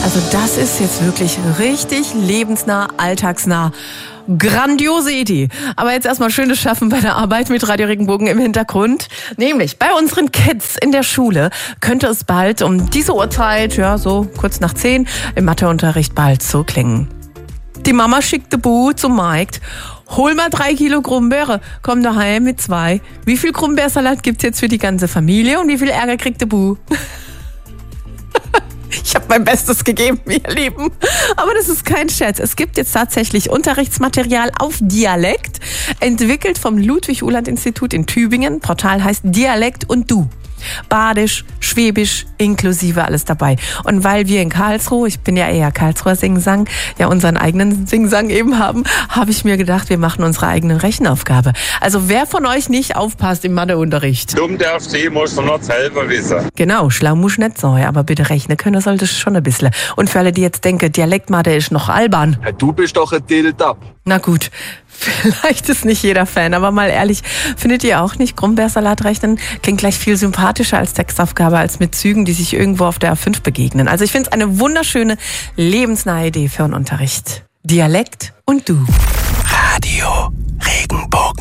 Also das ist jetzt wirklich richtig lebensnah, alltagsnah. Grandiose Idee. Aber jetzt erstmal schönes Schaffen bei der Arbeit mit Radio Regenbogen im Hintergrund. Nämlich bei unseren Kids in der Schule könnte es bald um diese Uhrzeit, ja so kurz nach 10, im Matheunterricht bald so klingen. Die Mama schickt den Bu zum Markt. Hol mal 3 Kilo Krummbeere, komm daheim mit 2. Wie viel Krummbeersalat gibt's jetzt für die ganze Familie und wie viel Ärger kriegt der Bu? Ich habe mein Bestes gegeben, ihr Lieben. Aber das ist kein Scherz. Es gibt jetzt tatsächlich Unterrichtsmaterial auf Dialekt, entwickelt vom Ludwig-Uhland-Institut in Tübingen. Portal heißt Dialekt und Du. Badisch, Schwäbisch, inklusive alles dabei. Und weil wir in Karlsruhe, ich bin ja eher Karlsruher Singsang, ja unseren eigenen Singsang eben haben, habe ich mir gedacht, wir machen unsere eigene Rechenaufgabe. Also wer von euch nicht aufpasst im Matheunterricht? Dumm darf sie, muss man noch selber wissen. Genau, schlau muss nicht sein, aber bitte rechnen können solltest schon ein bisschen. Und für alle, die jetzt denken, Dialektmathe ist noch albern. Ja, du bist doch ein Dildab. Na gut, vielleicht ist nicht jeder Fan, aber mal ehrlich, findet ihr auch nicht, Krummbeersalat rechnen klingt gleich viel sympathischer als Textaufgabe, als mit Zügen, die sich irgendwo auf der A5 begegnen. Also ich finde es eine wunderschöne, lebensnahe Idee für einen Unterricht. Dialekt und Du. Radio Regenbogen.